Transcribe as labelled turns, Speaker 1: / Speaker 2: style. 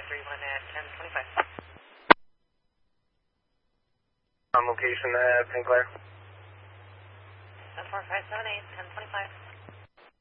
Speaker 1: 431 at 1025.
Speaker 2: On location at St. Clair.
Speaker 1: 74578, 1025.